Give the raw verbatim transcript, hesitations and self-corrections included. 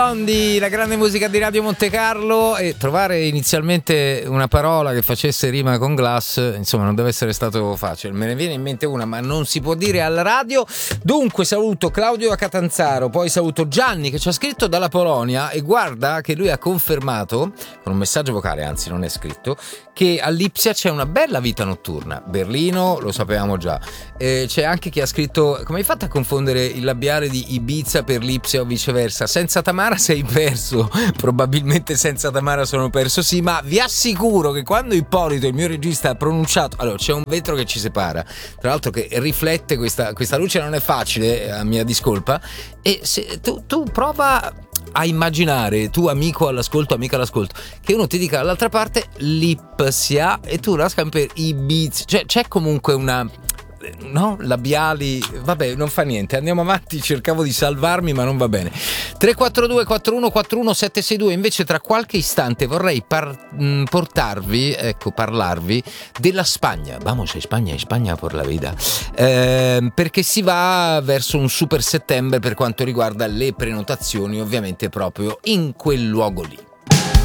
Di la grande musica di Radio Monte Carlo, e trovare inizialmente una parola che facesse rima con Glass, insomma, non deve essere stato facile. Me ne viene in mente una, ma non si può dire alla radio. Dunque saluto Claudio a Catanzaro, poi saluto Gianni che ci ha scritto dalla Polonia, e guarda che lui ha confermato con un messaggio vocale, anzi non è scritto, che a Lipsia c'è una bella vita notturna. Berlino lo sapevamo già. Eh, c'è anche chi ha scritto: come hai fatto a confondere il labiale di Ibiza per Lipsia o viceversa? Senza Tamara sei perso. Probabilmente senza Tamara sono perso, sì, ma vi assicuro che quando Ippolito, il mio regista, ha pronunciato, allora c'è un vetro che ci separa, tra l'altro, che riflette questa, questa luce, non è facile, a mia discolpa, e se tu, tu prova a immaginare, tu amico all'ascolto, amica all'ascolto, che uno ti dica dall'altra parte Lipsia e tu la scampi per Ibiza, cioè c'è comunque una, no, labiali, vabbè, non fa niente, andiamo avanti. Cercavo di salvarmi ma non va bene. Tre quattro due quattro uno quattro uno sette sei due. Invece tra qualche istante vorrei par- mh, portarvi, ecco, parlarvi della Spagna. Vamos a Spagna, Spagna por la vida, eh, perché si va verso un super settembre per quanto riguarda le prenotazioni, ovviamente proprio in quel luogo lì.